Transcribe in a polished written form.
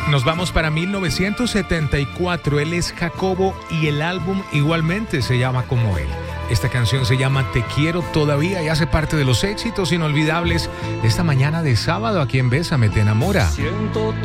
Nos vamos para 1974. Él es Jacobo y el álbum igualmente se llama como él. Esta canción se llama Te quiero todavía y hace parte de los éxitos inolvidables de esta mañana de sábado aquí en Bésame te enamora. Siento